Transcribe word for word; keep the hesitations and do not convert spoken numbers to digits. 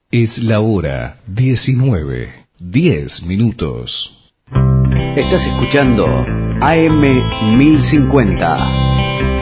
Es la hora diecinueve, diez minutos. Estás escuchando A M mil cincuenta.